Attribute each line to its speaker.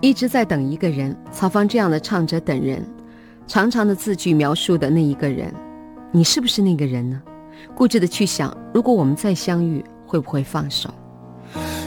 Speaker 1: 一直在等一个人，曹芳这样的唱着等人，长长的字句描述的那一个人，你是不是那个人呢？固执的去想，如果我们再相遇，会不会放手？